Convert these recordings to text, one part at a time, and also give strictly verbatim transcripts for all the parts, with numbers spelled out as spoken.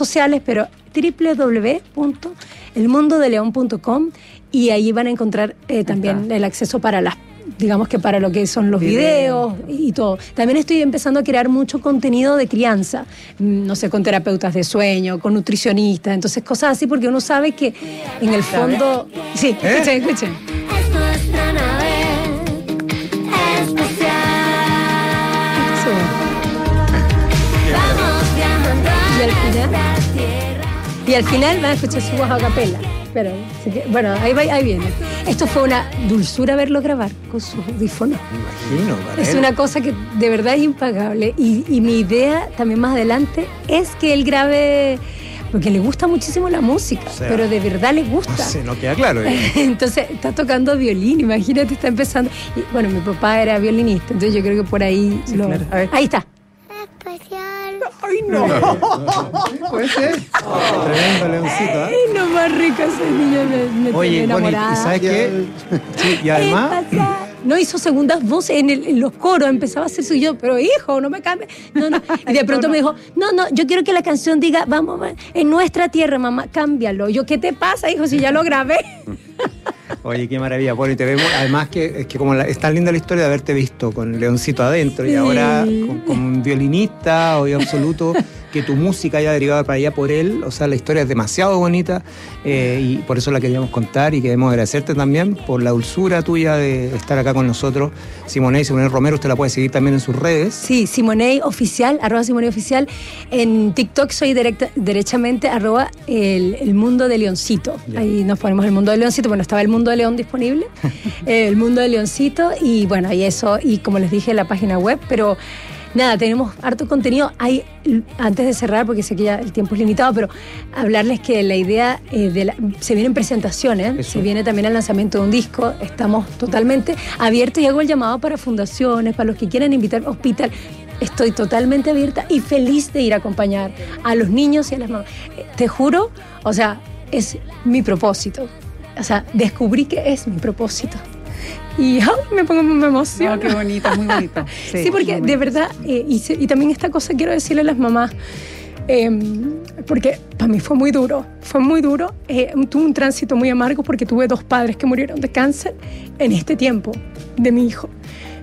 sociales, pero doble u doble u doble u punto el mundo de león punto com, y ahí van a encontrar eh, también el acceso para las, digamos que para lo que son los videos y todo. También estoy empezando a crear mucho contenido de crianza, no sé, con terapeutas de sueño, con nutricionistas, entonces cosas así, porque uno sabe que en el fondo... Sí, ¿Eh? escuchen, escuchen. Es nuestra nave especial. Vamos viajando Y al final, a la tierra. y al final van a escuchar su voz a capela. Pero, así que, bueno, ahí, va, ahí viene. Esto fue una dulzura verlo grabar con sus audífonos. Me imagino. para Es él. una cosa que de verdad es impagable. Y, y mi idea también más adelante es que él grabe, porque le gusta muchísimo la música, O sea, pero de verdad le gusta. No sé, no queda claro. Entonces está tocando violín, imagínate, está empezando. Y, bueno, mi papá era violinista, entonces yo creo que por ahí lo... claro. A ver. Ahí está. Especial. ¡Ay, no! ¿Puede ser? Tremendo leoncito, ¿eh? ¡Ay, no, más rico ese niño! Me, me Oye, tiene bueno, y- enamorada. ¿y sabes qué? Sí, y además... ¿Qué pasa? No hizo segundas voces en, el- en los coros, empezaba a hacer su yo, pero hijo, no me cambies. No, no. Y de pronto me dijo, no, no, yo quiero que la canción diga, vamos, va, en nuestra tierra, mamá, cámbialo. Yo, ¿qué te pasa, hijo, si ya lo grabé? Oye, qué maravilla. Bueno, y te vemos, además que es que como la, es tan linda la historia de haberte visto con Leoncito adentro y Sí. ahora con, con un violinista hoy absoluto, que tu música haya derivado para allá por él. O sea, la historia es demasiado bonita eh, y por eso la queríamos contar, y queremos agradecerte también por la dulzura tuya de estar acá con nosotros. Simoney, Simoney Romero, usted la puede seguir también en sus redes. Sí, Simoney Oficial, arroba Simoney Oficial. En TikTok soy directa, derechamente arroba el, el mundo de Leoncito. Ya. Ahí nos ponemos el mundo de Leoncito. Bueno, estaba el mundo de León disponible, eh, el mundo de Leoncito, y bueno, y eso, y como les dije, la página web, pero nada, tenemos harto contenido. Hay, antes de cerrar, porque sé que ya el tiempo es limitado, pero hablarles que la idea eh, de la, se vienen presentaciones, Eso. se viene también el lanzamiento de un disco. Estamos totalmente abiertos y hago el llamado para fundaciones, para los que quieran invitar hospital. Estoy totalmente abierta y feliz de ir a acompañar a los niños y a las mamás. Eh, Te juro, o sea, es mi propósito. O sea, descubrí que es mi propósito. Y ay, me pongo, me emociono. No, qué bonita, muy bonita. Sí, porque muy de bonita. verdad, eh, y, se- y también esta cosa quiero decirle a las mamás, eh, porque para mí fue muy duro, fue muy duro, eh, tuve un tránsito muy amargo porque tuve dos padres que murieron de cáncer en este tiempo de mi hijo.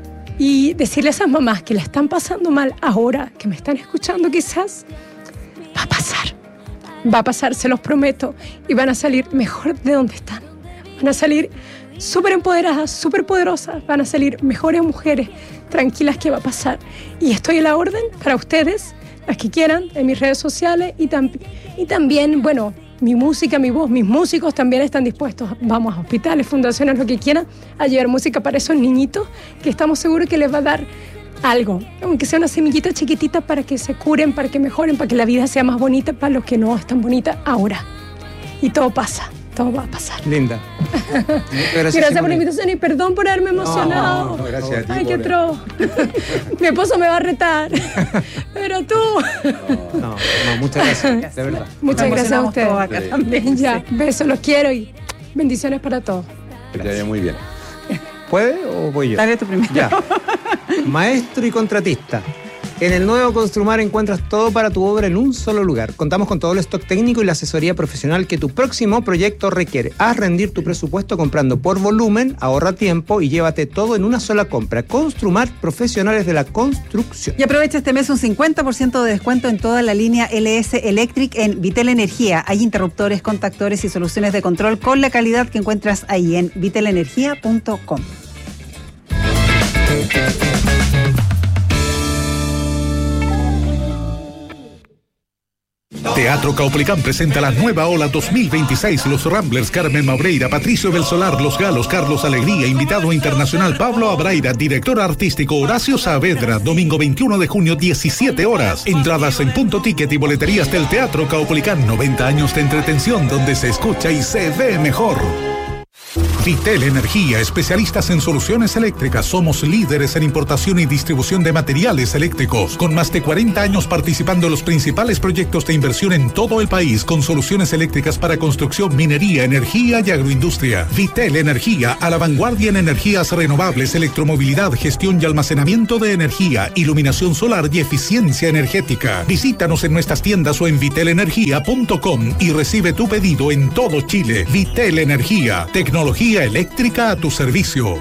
Y decirle a esas mamás que la están pasando mal ahora, que me están escuchando quizás, va a pasar, va a pasar, se los prometo, y van a salir mejor de donde están, van a salir súper empoderadas, súper poderosas, van a salir mejores mujeres, tranquilas que va a pasar. Y estoy a la orden para ustedes, las que quieran, en mis redes sociales, y, tam- y también, bueno, mi música, mi voz, mis músicos también están dispuestos, vamos a hospitales, fundaciones, lo que quieran, a llevar música para esos niñitos, que estamos seguros que les va a dar algo, aunque sea una semillita chiquitita, para que se curen, para que mejoren, para que la vida sea más bonita para los que no es tan bonita ahora. Y todo pasa, todo va a pasar. Linda. Muchas gracias, Gracias por la Simoney. invitación y perdón por haberme emocionado. no, gracias a ti Ay, por- qué tro. Mi esposo me va a retar. Pero tú. No, no, muchas gracias, de verdad. Muchas Nos gracias a emocionamos ustedes. todos acá Sí. también. Ya, besos, los quiero y bendiciones para todos. Que te vaya muy bien. ¿Puede o voy yo? Dale tú primero. Ya. Maestro y contratista. En el nuevo Construmar encuentras todo para tu obra en un solo lugar. Contamos con todo el stock técnico y la asesoría profesional que tu próximo proyecto requiere. Haz rendir tu presupuesto comprando por volumen, ahorra tiempo y llévate todo en una sola compra. Construmar, profesionales de la construcción. Y aprovecha este mes un cincuenta por ciento de descuento en toda la línea L S Electric en Vitel Energía. Hay interruptores, contactores y soluciones de control con la calidad que encuentras ahí en vitel energía punto com. Teatro Caupolicán presenta la nueva ola dos mil veintiséis. Los Ramblers, Carmen Maureira, Patricio del Solar, Los Galos, Carlos Alegría, invitado internacional Pablo Abraira, director artístico Horacio Saavedra, domingo veintiuno de junio, diecisiete horas. Entradas en Punto Ticket y boleterías del Teatro Caupolicán. noventa años de entretención donde se escucha y se ve mejor. Vitel Energía, especialistas en soluciones eléctricas. Somos líderes en importación y distribución de materiales eléctricos, con más de cuarenta años participando en los principales proyectos de inversión en todo el país, con soluciones eléctricas para construcción, minería, energía y agroindustria. Vitel Energía, a la vanguardia en energías renovables, electromovilidad, gestión y almacenamiento de energía, iluminación solar y eficiencia energética. Visítanos en nuestras tiendas o en vitel energía punto com y recibe tu pedido en todo Chile. Vitel Energía, tecnología eléctrica a tu servicio.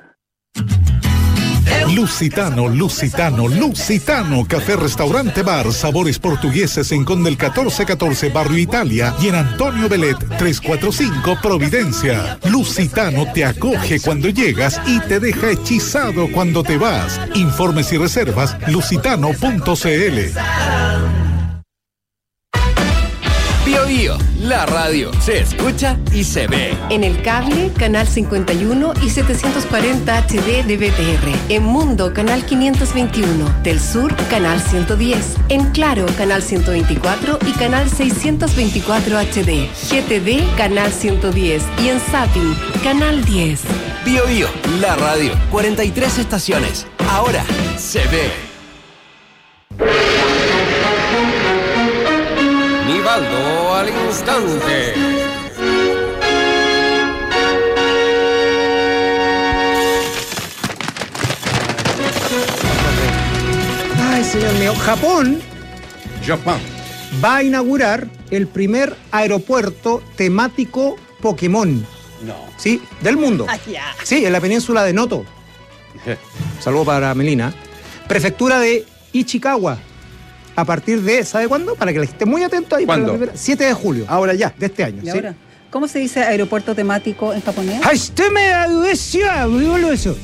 Lusitano, Lusitano, Lusitano, café, restaurante, bar, sabores portugueses en Conde el catorce catorce, Barrio Italia, y en Antonio Belet, trescientos cuarenta y cinco, Providencia. Lusitano te acoge cuando llegas y te deja hechizado cuando te vas. Informes y reservas, lusitano punto cl. Bio Bio, la radio se escucha y se ve. En el cable, canal cincuenta y uno y setecientos cuarenta H D de B T R. En Mundo, canal quinientos veintiuno. Del Sur, canal ciento diez. En Claro, canal ciento veinticuatro y canal seiscientos veinticuatro H D. G T D, canal ciento diez. Y en Zapping, canal diez. Bio Bio, la radio. cuarenta y tres estaciones. Ahora se ve. Nivaldo al instante. Ay, señor mío. Japón Japón. va a inaugurar el primer aeropuerto temático Pokémon. No. Sí, del mundo. Ah, ya. Sí, en la península de Noto. Saludo para Melina. Prefectura de Ichikawa. A partir de, ¿sabe cuándo? Para que le esté muy atento ahí. ¿Cuándo? Para la primera- siete de julio. Ahora ya. De este año. ¿Y ¿sí? ahora? ¿Cómo se dice aeropuerto temático en japonés? Hashiteme Adueshia, dígalo eso.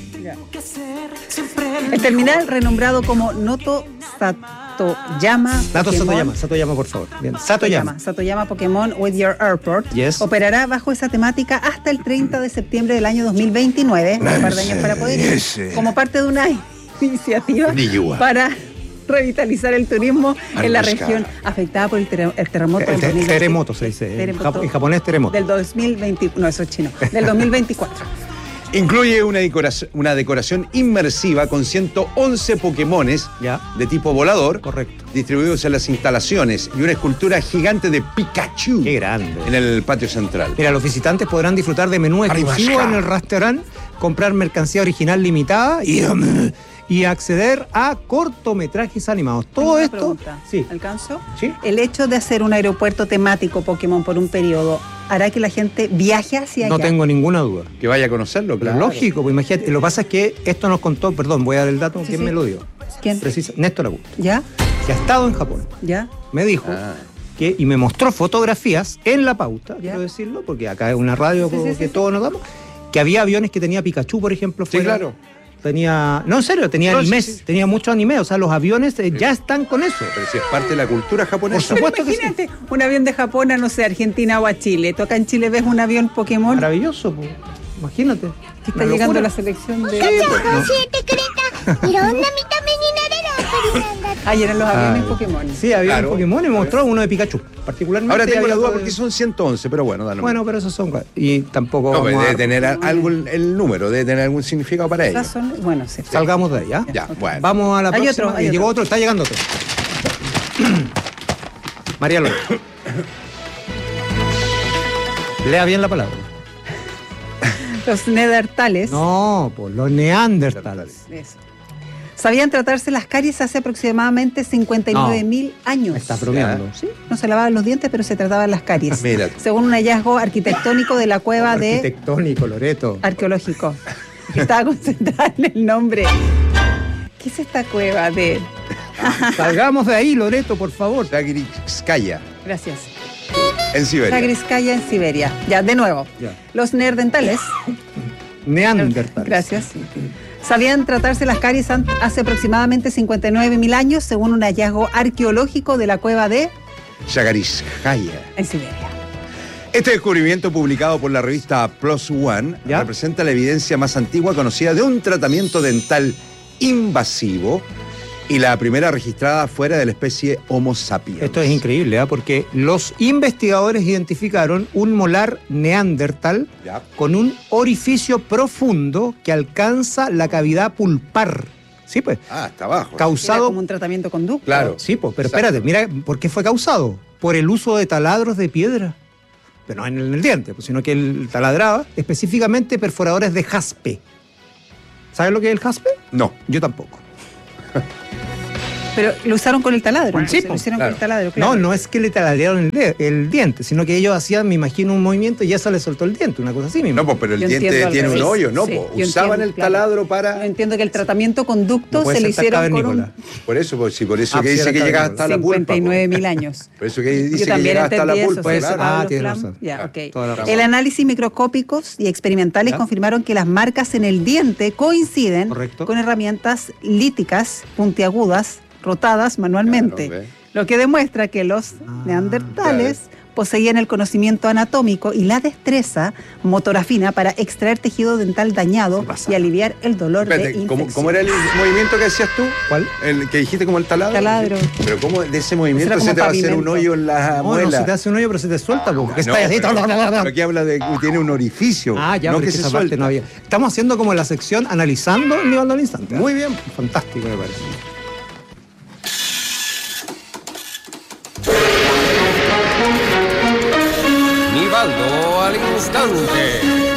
El terminal renombrado como Noto Satoyama Nato Pokémon- Satoyama, Satoyama, por favor. Bien. Satoyama. Satoyama Pokémon With Your Airport. Yes. Operará bajo esa temática hasta el treinta de septiembre del año dos mil veintinueve, un par de años para poder ir, Ese. como parte de una iniciativa Niwa. para revitalizar el turismo en la Arrascar. región afectada por el, ter- el terremoto El del te- dos mil veinte. terremoto se dice. En, Terremoto Jap- en japonés, terremoto. Del dos mil veinte, no, eso es chino, del dos mil veinticuatro. Incluye una decoración, una decoración inmersiva con ciento once Pokémones Ya. de tipo volador, Correcto. distribuidos en las instalaciones, y una escultura gigante de Pikachu Qué grande. en el patio central. Mira, los visitantes podrán disfrutar de menú exclusivo Arriba. en el restaurante, comprar mercancía original limitada y, y acceder a cortometrajes animados. Todo Tengo una esto. pregunta. Sí. ¿Alcanzo? Sí. El hecho de hacer un aeropuerto temático Pokémon por un periodo hará que la gente viaje hacia No allá. tengo ninguna duda. Que vaya a conocerlo, Pero claro. lógico, pues imagínate. Lo que pasa es que esto nos contó, perdón, voy a dar el dato, Sí, ¿quién sí. me lo dio? ¿Quién? Precisa, Néstor Augusto, ¿Ya? que ha estado en Japón. ¿Ya? Me dijo Ah. que, y me mostró fotografías en la pauta, Ya. quiero decirlo, porque acá es una radio Sí, sí, que sí, sí. todos nos damos, que había aviones que tenía Pikachu, por ejemplo, Sí, fuera. claro. Tenía, no, en serio, tenía No, sí, animes, sí. tenía muchos animes, o sea, los aviones eh, ya están con eso. Pero si es parte de la cultura japonesa. Por supuesto que sí. Imagínate, un avión de Japón a, no sé, Argentina o a Chile. Toca en Chile, ves un avión Pokémon. Maravilloso, pues. Imagínate. Que está Una llegando locura. la selección de... Ahí eran los aviones Ah, Pokémon. Sí, había Claro. un Pokémon y me mostró uno de Pikachu, particularmente. Ahora tengo había la duda otro de- porque son ciento once, pero bueno, da lo Bueno, mismo. pero esos son... Y tampoco No, vamos pero a- debe tener a- algo el, el número, debe tener algún significado para ellos. Esas son- Bueno, sí. Salgamos de ahí, ¿ya? Ya, bueno. Vamos a la Hay próxima. otro, hay Y llegó otro. otro, está llegando otro. María López. Lea bien la palabra. Los neandertales. No, pues los neandertales. Eso. Sabían tratarse las caries hace aproximadamente cincuenta y nueve mil años. Me está bromeando. Sí, no se lavaban los dientes, pero se trataban las caries. Mira. Según un hallazgo arquitectónico de la cueva de Arquitectónico, Loreto. arqueológico, que estaba concentrada en el nombre. ¿Qué es esta cueva de...? Salgamos de ahí, Loreto, por favor. Zagritskaya, Gracias. en Siberia. Zagritskaya en Siberia. Ya, de nuevo. Ya. Los neandertales, Neandertales. gracias, sabían tratarse las caries an- hace aproximadamente cincuenta y nueve mil años, según un hallazgo arqueológico de la cueva de... Zagritskaya. en Siberia. Este descubrimiento, publicado por la revista Plus One, ¿Ya? representa la evidencia más antigua conocida de un tratamiento dental invasivo Y la primera registrada fuera de la especie Homo sapiens. Esto es increíble, ¿eh? Porque los investigadores identificaron un molar neandertal Ya. con un orificio profundo que alcanza la cavidad pulpar. Sí, pues. Ah, está abajo. Era Causado. como un tratamiento conducto. Claro. Sí, pues, pero Exacto. espérate, mira, ¿por qué fue causado? Por el uso de taladros de piedra. Pero no en el, en el diente, pues, sino que él taladraba específicamente perforadores de jaspe. ¿Sabes lo que es el jaspe? No. Yo tampoco. Pero lo usaron con el taladro. Sí, entonces, lo pues, hicieron claro. con el taladro, claro. No, no es que le taladrearon el, de- el diente, sino que ellos hacían, me imagino, un movimiento y ya se le soltó el diente, una cosa así mismo. No, pues, pero el Yo diente entiendo al tiene un revés. hoyo, ¿no? Sí, pues, yo usaban entiendo, el claro. taladro Yo para. entiendo que el tratamiento conducto No puede se lo ser tan hicieron con un cavernícola. Por eso, pues, sí, por eso Ah, que sí, dice era que llega cavernícola. hasta la pulpa. cincuenta y nueve mil años. Por eso que dice Yo que también llega hasta la entendí eso, pulpa. Puede sí, ser. claro. Ah, Pablo tienes Flam. razón. Ya, Ah, ok. toda la razón. El análisis microscópicos y experimentales ¿Ya? confirmaron que las marcas en el diente coinciden Correcto. con herramientas líticas, puntiagudas, rotadas manualmente, Claro, ve. lo que demuestra que los Ah, neandertales poseían el conocimiento anatómico y la destreza motora fina para extraer tejido dental dañado Se pasa. y aliviar el dolor de Espérate, ¿cómo, infección. cómo era el movimiento que decías tú? ¿Cuál? El que dijiste como el taladro. Taladro. Pero ¿cómo de ese movimiento Será se como te va a hacer un pavimento. hoyo en la No, muela? no, se te hace un hoyo, pero se te suelta, porque No, está así. pero, pero aquí habla de que tiene un orificio. Ah, ya, no pero que es que se esa parte suelta. no había. Estamos haciendo como la sección analizando el nivel al instante. ¿eh? Muy bien. Fantástico, me parece. Nivaldo al instante.